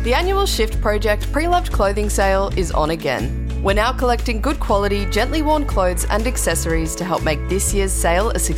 The annual Shift Project pre-loved clothing sale is on again. We're now collecting good quality, gently worn clothes and accessories to help make this year's sale a success.